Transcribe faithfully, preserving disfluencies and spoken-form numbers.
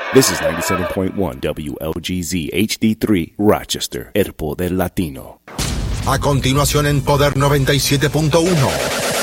This is ninety-seven point one W L G Z H D three, Rochester, el poder latino. A continuación en Poder noventa y siete punto uno,